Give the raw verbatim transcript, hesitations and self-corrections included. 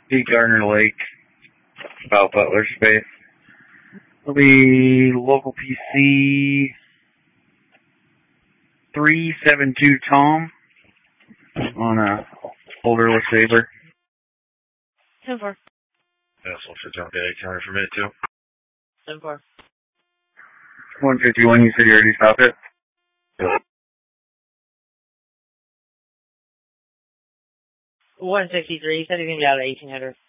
P. Gardner Lake, about Butler Space. It'll be local P C three seven two Tom on a older Saber. ten four. That's one for John Day, counter for minute two. ten four. one fifty-one, you said you already stopped it? Yep. one sixty-three, said he's going to be out at eighteen hundred.